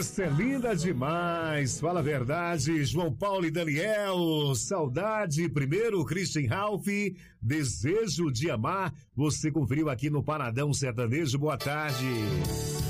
Essa é linda demais, fala a verdade, João Paulo e Daniel, saudade, primeiro Christian Ralph, desejo de amar, você conferiu aqui no Paradão Sertanejo, boa tarde.